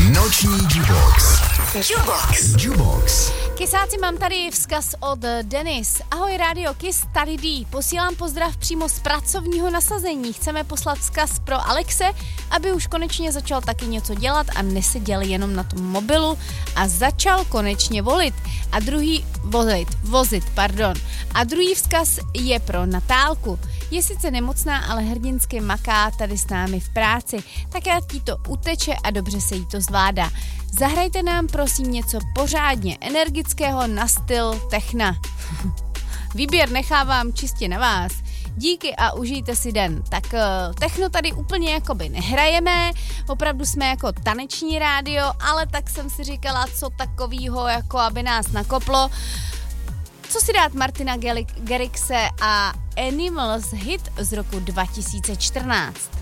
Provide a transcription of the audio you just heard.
Noční Jubox. Jubox. Kisáci, mám tady vzkaz od Denis. Ahoj Radio Kiss, tady D. Posílám pozdrav přímo z pracovního nasazení. Chceme poslat vzkaz pro Alexe, aby už konečně začal taky něco dělat a neseděl jenom na tom mobilu a začal konečně vozit. A druhý vzkaz je pro Natálku. Je sice nemocná, ale hrdinsky maká tady s námi v práci. Tak ať jí to uteče a dobře se jí to zvládá. Zahrajte nám prosím něco pořádně energického na styl techna. Výběr nechávám čistě na vás. Díky a užijte si den. Tak techno tady úplně jakoby nehrajeme, opravdu jsme jako taneční rádio, ale tak jsem si říkala, co takovýho, jako aby nás nakoplo. Co si dát Martina Garrixe a Animals hit z roku 2014.